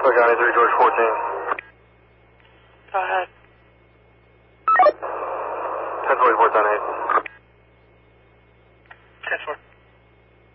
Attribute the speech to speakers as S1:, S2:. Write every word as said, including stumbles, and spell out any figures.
S1: County three, George fourteen.
S2: Go ahead.
S1: ten twenty-four, ten eight.